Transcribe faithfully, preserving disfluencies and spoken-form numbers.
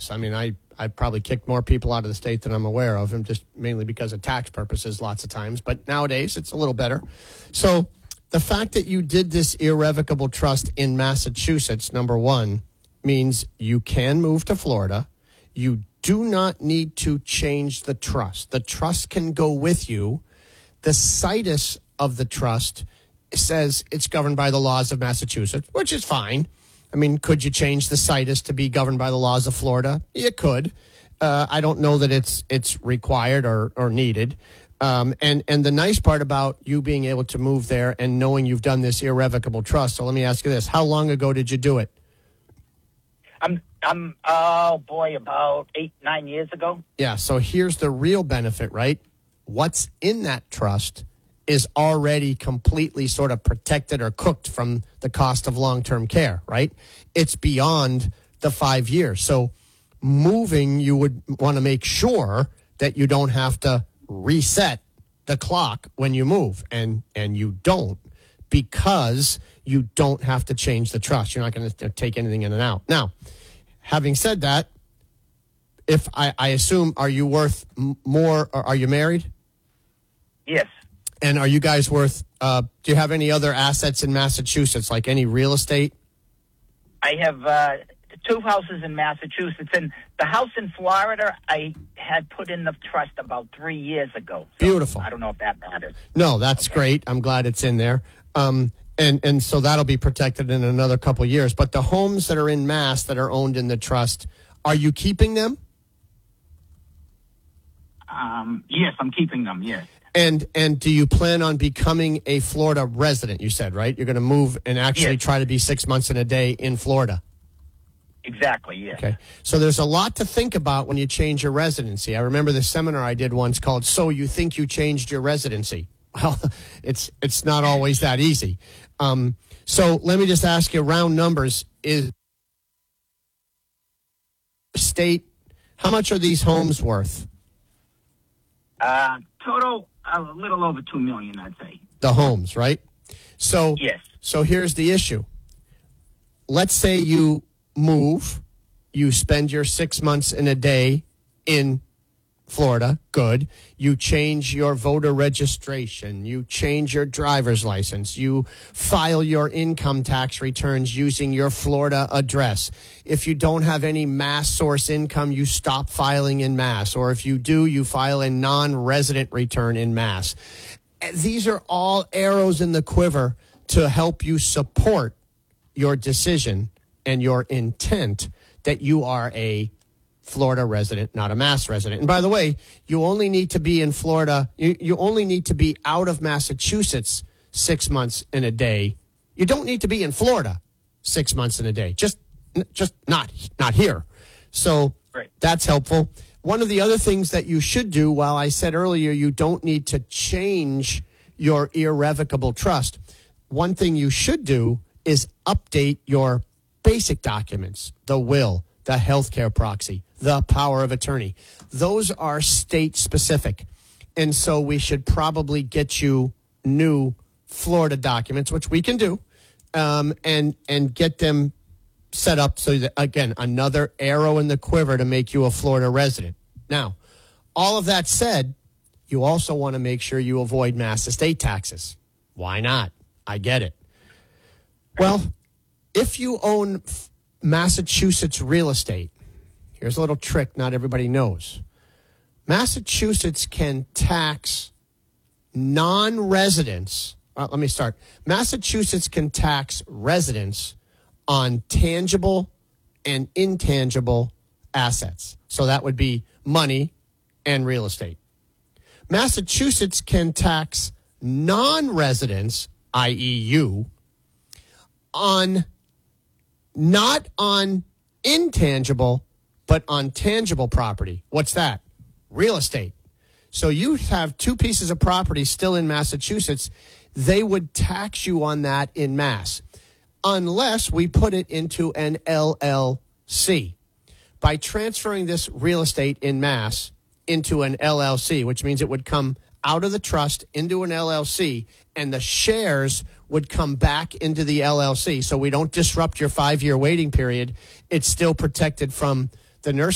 yes. I mean, I, I probably kicked more people out of the state than I'm aware of, and just mainly because of tax purposes lots of times. But nowadays, it's a little better. So the fact that you did this irrevocable trust in Massachusetts, number one, means you can move to Florida. You do not need to change the trust. The trust can go with you. The situs of the trust says it's governed by the laws of Massachusetts, which is fine. I mean, could you change the situs to be governed by the laws of Florida? You could. Uh, I don't know that it's it's required or, or needed. Um, and, and the nice part about you being able to move there and knowing you've done this irrevocable trust, so let me ask you this. How long ago did you do it? I'm, I'm, oh boy, about eight, nine years ago. Yeah, so here's the real benefit, right? What's in that trust is already completely sort of protected or cooked from the cost of long-term care, right? It's beyond the five years. So moving, you would want to make sure that you don't have to reset the clock when you move, and and you don't, because you don't have to change the trust. You're not going to take anything in and out. Now, having said that, if I, I assume, are you worth m- more, or are you married? Yes. And are you guys worth, uh, do you have any other assets in Massachusetts, like any real estate? I have uh, two houses in Massachusetts, and the house in Florida I had put in the trust about three years ago. So Beautiful. I don't know if that matters. No, that's Okay. great. I'm glad it's in there. Um, and, and so that'll be protected in another couple of years. But the homes that are in Mass that are owned in the trust, are you keeping them? Um, yes, I'm keeping them, yes. And and do you plan on becoming a Florida resident, you said, right? You're going to move and actually Yes. try to be six months in a day in Florida. Exactly, yes. Okay. So there's a lot to think about when you change your residency. I remember the seminar I did once called So You Think You Changed Your Residency. Well, it's it's not always that easy. Um, so let me just ask you, round numbers, is state, how much are these homes worth? Uh, total, a little over two million dollars, I'd say. The homes, right? So, Yes. so here's the issue. Let's say you move, you spend your six months in a day in Florida, good. You change your voter registration. You change your driver's license. You file your income tax returns using your Florida address. If you don't have any Mass source income, you stop filing in Mass. Or if you do, you file a non-resident return in Mass. These are all arrows in the quiver to help you support your decision and your intent that you are a Florida resident, not a Mass resident. And by the way, you only need to be in Florida. You, you only need to be out of Massachusetts six months in a day. You don't need to be in Florida six months in a day. Just, just not, not here. So Right. That's helpful. One of the other things that you should do, while I said earlier you don't need to change your irrevocable trust, one thing you should do is update your basic documents, the will, the healthcare proxy, the power of attorney. Those are state specific. And so we should probably get you new Florida documents, which we can do, um, and and get them set up so that, again, another arrow in the quiver to make you a Florida resident. Now, all of that said, you also want to make sure you avoid Mass estate taxes. Why not? I get it. Well, if you own Massachusetts real estate, here's a little trick not everybody knows. Massachusetts can tax non-residents. Uh, let me start. Massachusetts can tax residents on tangible and intangible assets. So that would be money and real estate. Massachusetts can tax non-residents, that is you, on not on intangible, but on tangible property. What's that? Real estate. So you have two pieces of property still in Massachusetts. They would tax you on that in Mass, unless we put it into an L L C. By transferring this real estate in Mass into an L L C, which means it would come out of the trust into an L L C, and the shares would come back into the L L C. So we don't disrupt your five-year waiting period. It's still protected from the nurse